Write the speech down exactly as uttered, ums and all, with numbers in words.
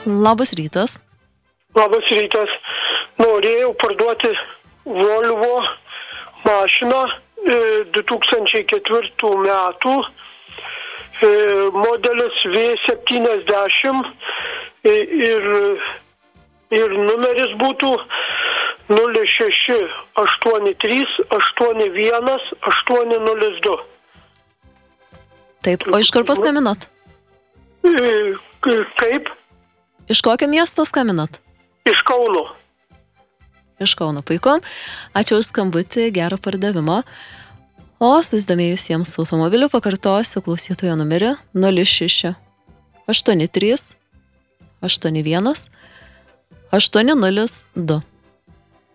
Labas rytas. Labas rytas. Norėjau parduoti Volvo mašiną du tūkstančiai ketvirtų metų, modelis V septyniasdešimt ir, ir numeris būtų nulis šeši aštuoni trys aštuoni vienas aštuoni nulis du. Taip, o iš kur paskambinot? Kaip? Iš kokio miesto skambinat? Iš Kauno. Iš Kauno, puiku. Ačiū už skambutį, gero pardavimo. O susidomėjusiems automobiliu pakartosiu klausytojo numerį nulis šeši aštuoni trys aštuoni vienas aštuoni nulis du.